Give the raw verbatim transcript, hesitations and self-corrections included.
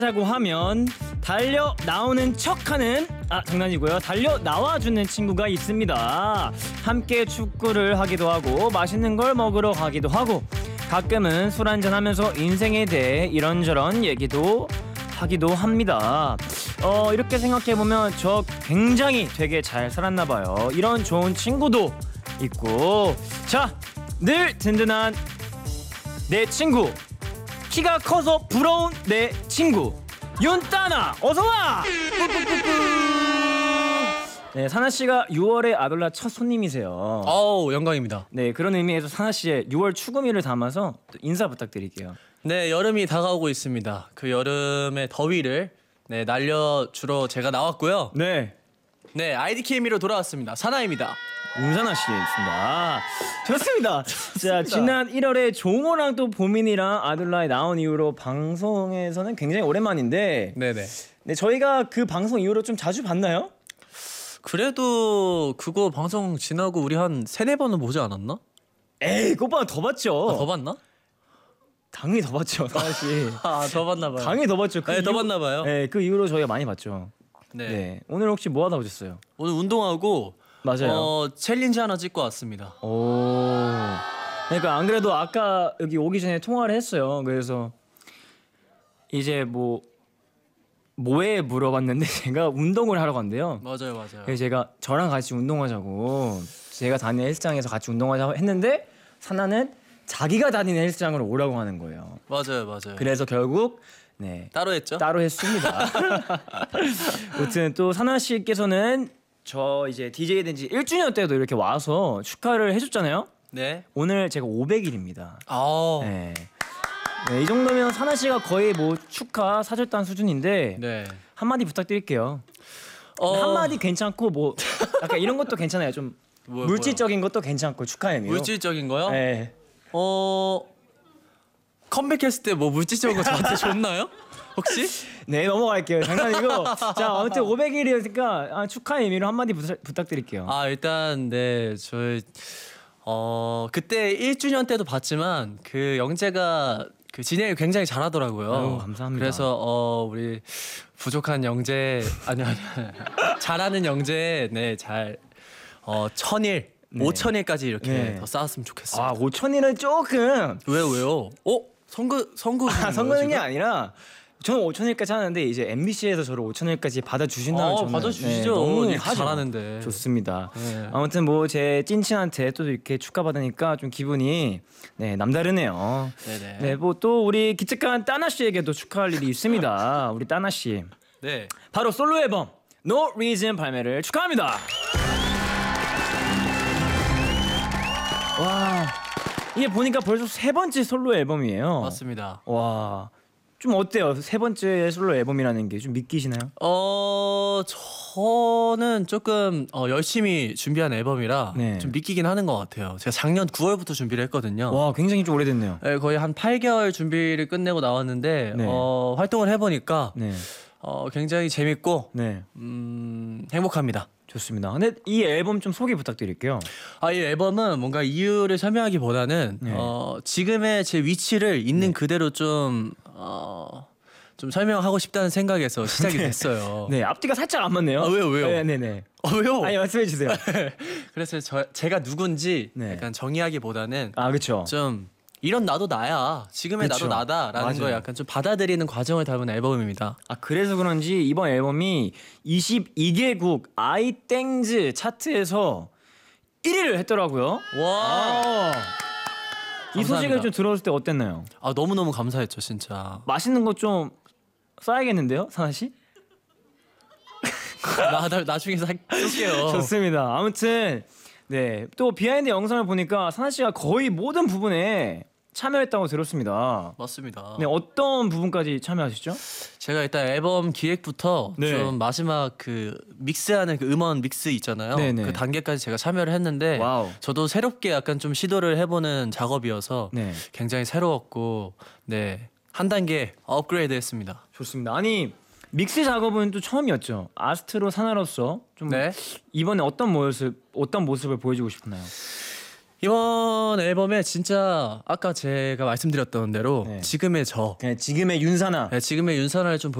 자고 하면 달려 나오는 척하는 아 장난이고요. 달려 나와주는 친구가 있습니다. 함께 축구를 하기도 하고 맛있는 걸 먹으러 가기도 하고 가끔은 술 한잔 하면서 인생에 대해 이런저런 얘기도 하기도 합니다. 어 이렇게 생각해보면 저 굉장히 되게 잘 살았나 봐요. 이런 좋은 친구도 있고 자 늘 든든한 내 친구 키가 커서 부러운 내 친구 윤따나 어서와. 네, 사나씨가 유월에 아돌라 첫 손님이세요. 어우 영광입니다. 네, 그런 의미에서 사나씨의 유월 추구미를 담아서 또 인사 부탁드릴게요. 네, 여름이 다가오고 있습니다. 그 여름의 더위를 네 날려주러 제가 나왔고요. 네, 네, 아이디케이미로 돌아왔습니다. 사나입니다. 윤사나 씨였습니다. 좋습니다. 자, 지난 일월에 종호랑 또 보민이랑 아돌라에 나온 이후로 방송에서는 굉장히 오랜만인데, 네네. 네, 저희가 그 방송 이후로 좀 자주 봤나요? 그래도 그거 방송 지나고 우리 한 세네 번은 보지 않았나? 에이, 그것보다 더 봤죠. 아, 더 봤나? 당연히 더 봤죠, 사나 씨. 아, 더 봤나 봐요. 당연히 더 봤죠. 그 네, 더 이후- 봤나 봐요. 네, 그 이후로 저희가 많이 봤죠. 네. 네, 오늘 혹시 뭐 하다 오셨어요? 오늘 운동하고 맞아요. 어, 챌린지 하나 찍고 왔습니다. 오. 그러니까 안 그래도 아까 여기 오기 전에 통화를 했어요. 그래서 이제 뭐 뭐에 물어봤는데 제가 운동을 하러 간대요. 맞아요, 맞아요. 그래서 제가 저랑 같이 운동하자고 제가 다니는 헬스장에서 같이 운동하자고 했는데 사나는 자기가 다니는 헬스장으로 오라고 하는 거예요. 맞아요, 맞아요. 그래서 결국 네 따로 했죠? 따로 했습니다. 아무튼 또 사나 씨께서는 저 이제 디제이 된 지 일 주년 때도 이렇게 와서 축하를 해줬잖아요. 네. 오늘 제가 오백 일입니다. 아. 네. 네, 이 정도면 사나 씨가 거의 뭐 축하 사절단 수준인데 네. 한마디 부탁드릴게요. 어, 한마디 괜찮고 뭐 약간 이런 것도 괜찮아요. 좀 뭐요, 물질적인 것도 괜찮고 축하 의미로. 물질적인 거요? 네. 어 컴백했을 때 뭐 물질적인 거 저한테 줬나요? 혹시? 네 넘어갈게요. 장난이고. 자 아무튼 오백 일이니까 아, 축하 의미로 한마디 부사, 부탁드릴게요. 아 일단 네 저희 어 그때 일 주년 때도 봤지만 그 영재가 그 진행을 굉장히 잘하더라고요. 아유, 감사합니다. 그래서 어 우리 부족한 영재 아니 아니 잘하는 영재 네잘 어 천일 네. 오천일까지 이렇게 네. 더 쌓았으면 좋겠어요. 아 오천일은 조금 왜요 왜요? 어 선거 선거 아, 선거는 게 아니라 저는 오천일까지 하는데 이제 엠비씨에서 저를 오천일까지 받아주신다면 아, 저는 받아주시죠. 너무 이렇게 하죠. 잘하는데. 좋습니다. 네. 아무튼 뭐 제 찐친한테 또 이렇게 축하받으니까 좀 기분이 네 남다르네요. 네네. 네 뭐 또 우리 기특한 따나 씨에게도 축하할 일이 있습니다. 우리 따나 씨 네. 바로 솔로 앨범 No Reason 발매를 축하합니다. 와 이게 보니까 벌써 세 번째 솔로 앨범이에요. 맞습니다. 와. 좀 어때요? 세 번째 솔로 앨범이라는 게 좀 믿기시나요? 어 저는 조금 어, 열심히 준비한 앨범이라 네. 좀 믿기긴 하는 것 같아요. 제가 작년 구월부터 준비를 했거든요. 와, 굉장히 좀 오래됐네요. 네, 거의 한 팔 개월 준비를 끝내고 나왔는데 네. 어, 활동을 해보니까 네. 어, 굉장히 재밌고 네. 음, 행복합니다. 좋습니다. 근데 이 앨범 좀 소개 부탁드릴게요. 아, 이 앨범은 뭔가 이유를 설명하기보다는 네. 어, 지금의 제 위치를 있는 그대로 좀 어, 좀 설명하고 싶다는 생각에서 시작이 됐어요. 네, 앞뒤가 살짝 안 맞네요. 아, 왜요, 왜요? 네, 네, 네. 어, 왜요? 아니 말씀해 주세요. 그래서 저, 제가 누군지 네. 약간 정의하기보다는 아, 그렇죠. 좀 이런 나도 나야 지금의 그쵸. 나도 나다라는 맞아요. 걸 약간 좀 받아들이는 과정을 담은 앨범입니다. 아, 그래서 그런지 이번 앨범이 이십이 개국 아이땡즈 차트에서 일 위를 했더라고요. 와, 이 소식을 감사합니다. 좀 들었을 때 어땠나요? 아 너무 너무 감사했죠 진짜. 맛있는 거 좀 써야겠는데요, 사나 씨? 나, 나 나중에 살게요. 좋습니다. 아무튼 네, 또 비하인드 영상을 보니까 사나 씨가 거의 모든 부분에 참여했다고 들었습니다. 맞습니다. 네, 어떤 부분까지 참여하셨죠? 제가 일단 앨범 기획부터 네. 좀 마지막 그 믹스하는 그 음원 믹스 있잖아요. 네네. 그 단계까지 제가 참여를 했는데 와우. 저도 새롭게 약간 좀 시도를 해보는 작업이어서 네, 굉장히 새로웠고 네 한 단계 업그레이드했습니다. 좋습니다. 아니 믹스 작업은 또 처음이었죠. 아스트로 사나로서 좀 네. 이번에 어떤 모습 어떤 모습을 보여주고 싶나요? 이번 앨범에 진짜 아까 제가 말씀드렸던 대로 네. 지금의 저, 그냥 지금의 윤사나 네, 지금의 윤선아를 좀